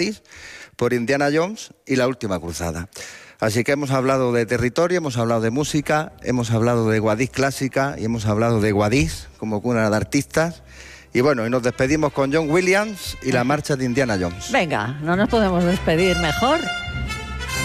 Guadix por Indiana Jones y la última cruzada. Así que hemos hablado de territorio, hemos hablado de música, hemos hablado de Guadix clásica y hemos hablado de Guadix como cuna de artistas. Y bueno, y nos despedimos con John Williams y la marcha de Indiana Jones. Venga, no nos podemos despedir mejor.